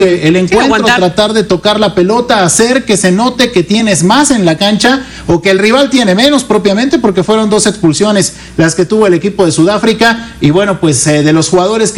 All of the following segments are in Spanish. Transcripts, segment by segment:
el encuentro, tratar de tocar la pelota, hacer que se note que tienes más en la cancha o que el rival tiene menos propiamente, porque fueron 2 expulsiones las que tuvo el equipo de Sudáfrica. Y bueno, pues de los jugadores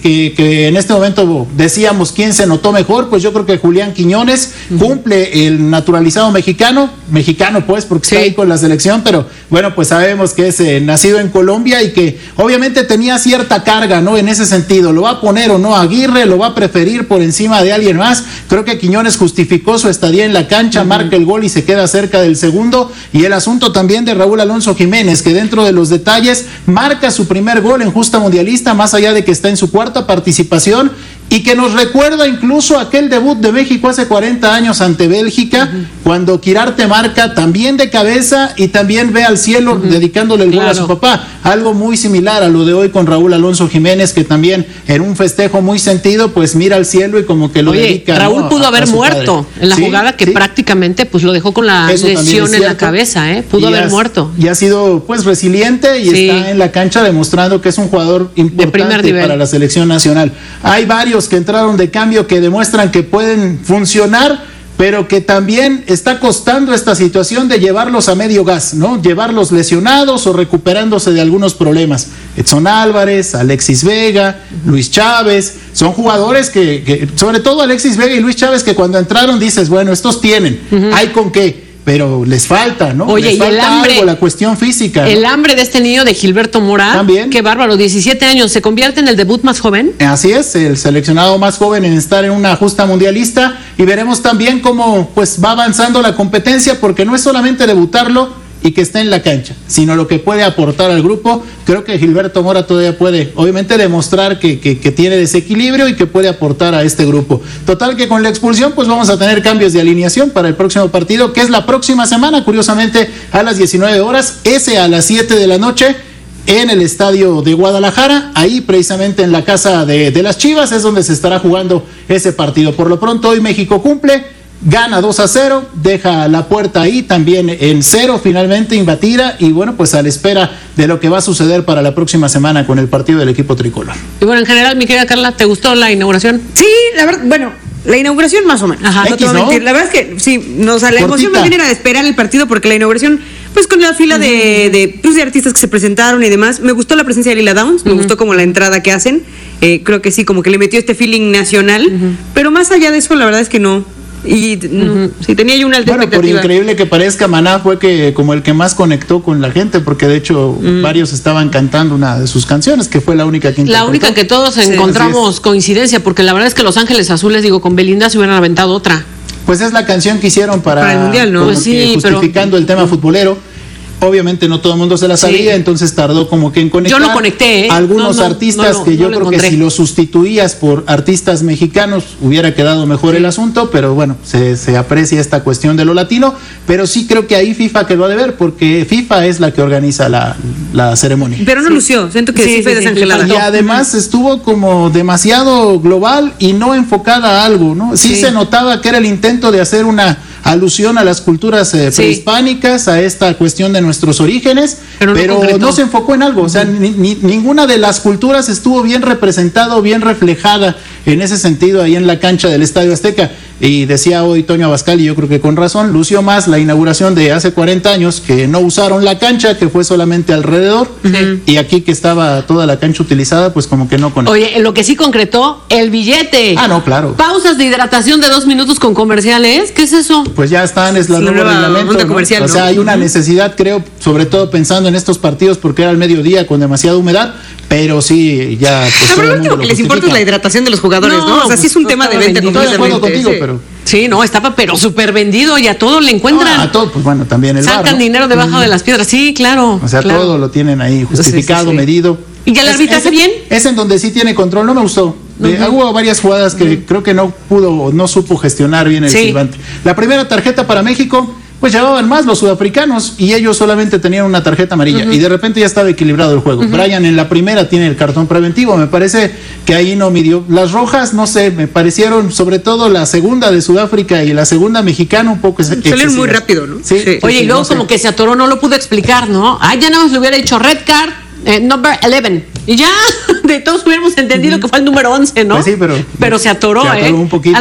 que en este momento decíamos quién se notó mejor, pues yo creo que Julián Quiñones cumple el naturalizado mexicano pues porque está ahí con la selección, pero bueno, pues sabemos que es nacido en Colombia y que obviamente tenía cierta carga, ¿no? En ese sentido, ¿lo va a poner o no Aguirre? ¿Lo va a preferir por encima de alguien más? Creo que Quiñones justificó su estadía en la cancha, marca el gol y se queda cerca del segundo. Y el asunto también de Raúl Alonso Jiménez, que dentro de los detalles marca su primer gol en justa mundialista, más allá de que está en su 4ª participación, y que nos recuerda incluso aquel debut de México hace 40 años ante Bélgica, cuando Quirarte marca también de cabeza y también ve al cielo, dedicándole el gol a su papá. Algo muy similar a lo de hoy con Raúl Alonso Jiménez, que también en un festejo muy sentido, pues mira al cielo y como que lo dedica. Raúl, ¿no?, pudo haber muerto en la jugada que prácticamente pues lo dejó con la lesión en la cabeza, pudo haber muerto. Y ha sido pues resiliente y está en la cancha demostrando que es un jugador importante para la selección nacional. Hay varios que entraron de cambio que demuestran que pueden funcionar, pero que también está costando esta situación de llevarlos a medio gas, ¿no? Llevarlos lesionados o recuperándose de algunos problemas. Edson Álvarez, Alexis Vega, Luis Chávez, son jugadores que sobre todo Alexis Vega y Luis Chávez, que cuando entraron dices, bueno, estos tienen, hay con qué. Pero les falta, ¿no? Oye, les falta y el hambre, algo, la cuestión física, ¿no? El hambre de este niño de Gilberto Mora. También. Qué bárbaro, 17 años, ¿se convierte en el debut más joven? Así es, el seleccionado más joven en estar en una justa mundialista, y veremos también cómo pues va avanzando la competencia, porque no es solamente debutarlo y que esté en la cancha, sino lo que puede aportar al grupo. Creo que Gilberto Mora todavía puede, obviamente, demostrar que tiene desequilibrio y que puede aportar a este grupo. Total que con la expulsión pues vamos a tener cambios de alineación para el próximo partido, que es la próxima semana, curiosamente a las 19 horas, ese a las 7 de la noche, en el estadio de Guadalajara, ahí precisamente en la casa de las Chivas es donde se estará jugando ese partido. Por lo pronto hoy México cumple, gana 2-0, deja la puerta ahí también en 0, finalmente imbatida, y bueno, pues a la espera de lo que va a suceder para la próxima semana con el partido del equipo tricolor. Y bueno, en general, mi querida Carla, ¿te gustó la inauguración? Sí, la verdad, bueno, la inauguración más o menos. Ajá, no te voy a mentir. La verdad es que sí, la emoción más bien era de esperar el partido, porque la inauguración, pues con la fila de artistas que se presentaron y demás, me gustó la presencia de Lila Downs, me gustó como la entrada que hacen, creo que sí, como que le metió este feeling nacional, pero más allá de eso, la verdad es que no. Y sí, tenía yo una alta expectativa. Por increíble que parezca, Maná fue como el que más conectó con la gente, porque de hecho varios estaban cantando una de sus canciones, que fue la única que interpretó. La única que todos encontramos coincidencia, porque la verdad es que Los Ángeles Azules, digo, con Belinda se hubieran aventado otra. Pues es la canción que hicieron para el Mundial, ¿no? Pues sí, justificando el tema futbolero. Obviamente no todo el mundo se la sabía, entonces tardó como que en conectar. Yo lo conecté, algunos artistas que yo creo que si lo sustituías por artistas mexicanos hubiera quedado mejor el asunto, pero bueno, se aprecia esta cuestión de lo latino, pero sí creo que ahí FIFA quedó de ver, porque FIFA es la que organiza la ceremonia. Pero no lució, siento que sí fue desangelada. Y además estuvo como demasiado global y no enfocada a algo, ¿no? Sí se notaba que era el intento de hacer una alusión a las culturas prehispánicas, a esta cuestión de nuestros orígenes, pero no se enfocó en algo, o sea, ninguna de las culturas estuvo bien representada o bien reflejada en ese sentido ahí en la cancha del Estadio Azteca. Y decía hoy Toño Abascal, y yo creo que con razón, lució más la inauguración de hace 40 años, que no usaron la cancha, que fue solamente alrededor, y aquí que estaba toda la cancha utilizada, pues como que no conectó. Oye, lo que sí concretó, el billete. Ah, no, claro. Pausas de hidratación de 2 minutos con comerciales, ¿qué es eso? Pues ya están, es la nueva reglamento, ¿no? Comercial, o sea, hay una necesidad, creo, sobre todo pensando en estos partidos, porque era el mediodía con demasiada humedad, pero sí, ya pues la verdad, lo que les importa es la hidratación de los jugadores, ¿no? O sea, sí es un tema de venta. Estoy de acuerdo contigo, pero... Sí, no, estaba pero súper vendido y a todo le encuentran. A todo, pues bueno, también el sacan bar, ¿no? dinero debajo de las piedras, sí, claro. O sea, todo lo tienen ahí justificado, medido. ¿Y ya el arbitraje bien? Es en donde sí tiene control, no me gustó. Hubo varias jugadas que creo que no pudo o no supo gestionar bien el silbante. La primera tarjeta para México, pues llevaban más los sudafricanos y ellos solamente tenían una tarjeta amarilla y de repente ya estaba equilibrado el juego. Brian en la primera tiene el cartón preventivo, me parece que ahí no midió. Las rojas, no sé, me parecieron, sobre todo la segunda de Sudáfrica y la segunda mexicana, un poco salieron muy rápido, ¿no? Sí. Oye, y luego como que se atoró, no lo pudo explicar, ¿no? Ya nada más le hubiera dicho red card, number 11. Y ya, de todos hubiéramos entendido que fue el número 11, ¿no? Pues sí, pero se atoró, un poquito.